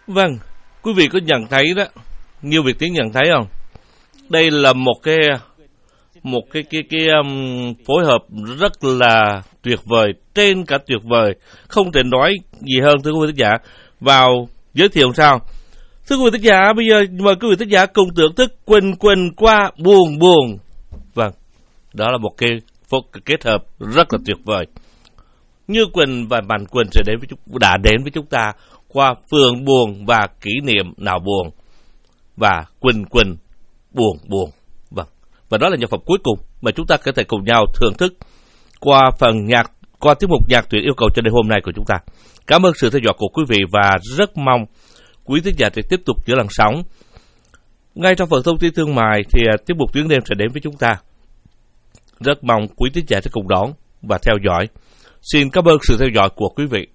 Vâng, quý vị có nhận thấy đó, Nghiêu Việt Tiến nhận thấy không? Đây là một cái phối hợp rất là tuyệt vời, trên cả tuyệt vời, không thể nói gì hơn thưa quý vị thính giả. Vào giới thiệu sao? Thưa quý vị thính giả, bây giờ mời quý vị thính giả cùng thưởng thức Quỳnh Quỳnh qua buồn buồn. Vâng, đó là một cái kết hợp rất là tuyệt vời. Như Quỳnh và Mạnh Quỳnh đã đến với chúng ta qua phường buồn và kỷ niệm nào buồn, và Quỳnh Quỳnh buồn buồn. Vâng, và đó là nhạc phẩm cuối cùng mà chúng ta có thể cùng nhau thưởng thức qua tiết mục nhạc tuyển yêu cầu cho đêm hôm nay của chúng ta. Cảm ơn sự theo dõi của quý vị và rất mong quý thính giả sẽ tiếp tục giữ làn sóng. Ngay trong phần thông tin thương mại thì tiết mục tuyến đêm sẽ đến với chúng ta. Rất mong quý thính giả sẽ cùng đón và theo dõi. Xin cảm ơn sự theo dõi của quý vị.